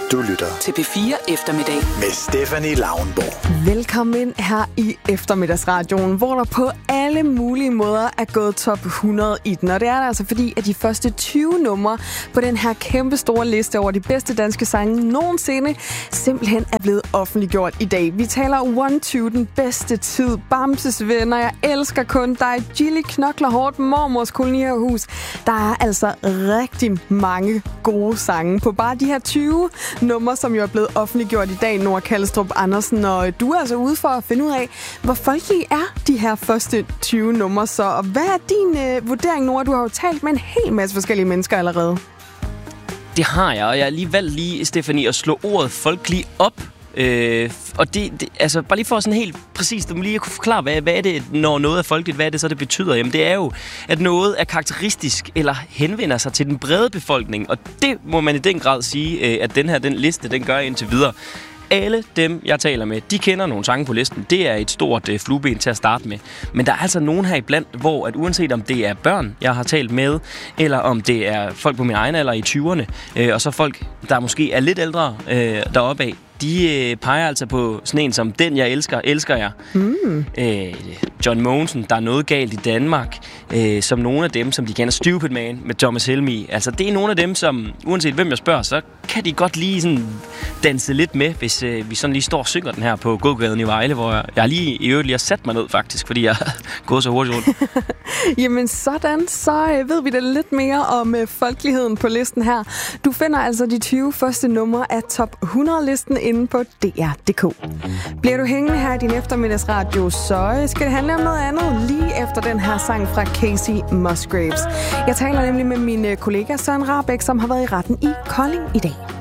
Du lytter til P4 Eftermiddag med Stephanie Lauenborg. Velkommen ind her i Eftermiddagsradioen, hvor der på alle mulige måder er gået top 100 i den. Og det er der altså fordi, at de første 20 numre på den her kæmpe store liste over de bedste danske sange nogensinde simpelthen er blevet offentliggjort i dag. Vi taler 1-2, den bedste tid, Bamses Venner, Jeg elsker kun dig, Gilly knokler hårdt, Mormors kolonihus. Der er altså rigtig mange gode sange på bare de her 20 numre, som jo er blevet offentliggjort i dag, Nora Kallestrup Andersen. Og du er altså ude for at finde ud af, hvor folkelige er de her første 20 numre så. Og hvad er din vurdering, Nora? Du har jo talt med en hel masse forskellige mennesker allerede. Det har jeg, og jeg har lige valgt, Stephanie, at slå ordet folkelig op. Og det, altså bare lige for sådan helt præcist, du må lige kunne forklare, hvad er det, når noget er folkeligt, hvad er det så, det betyder? Jamen det er jo, at noget er karakteristisk eller henvender sig til den brede befolkning, og det må man i den grad sige, at den liste, den gør indtil videre. Alle dem, jeg taler med, de kender nogle sange på listen. Det er et stort flueben til at starte med. Men der er altså nogen her iblandt, hvor at uanset om det er børn, jeg har talt med, eller om det er folk på min egen alder i 20'erne, og så folk, der måske er lidt ældre deroppe af, de peger altså på sådan en som Den jeg elsker jeg. John Mogensen, Der er noget galt i Danmark, som nogle af dem, som de kender, Stupid Man med Thomas Helmig. Altså det er nogle af dem, som uanset hvem jeg spørger, så kan de godt lige sådan danse lidt med, hvis vi sådan lige står og synger den her på gågaden i Vejle, hvor jeg lige i øvrigt lige har sat mig ned faktisk, fordi jeg har gået så hurtigt rundt. Jamen sådan, så ved vi da lidt mere om folkeligheden på listen her. Du finder altså de 20 første numre af top 100-listen inde på DR.dk. Bliver du hængende her i din eftermiddagsradio, så skal det handle om noget andet lige efter den her sang fra Casey Musgraves. Jeg taler nemlig med min kollega Søren Rahbek, som har været i retten i Kolding i dag.